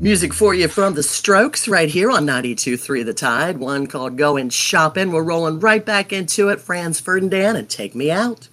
Music for you from The Strokes right here on 92.3 The Tide. One called Going Shopping. We're rolling right back into it. Franz Ferdinand and Take Me Out.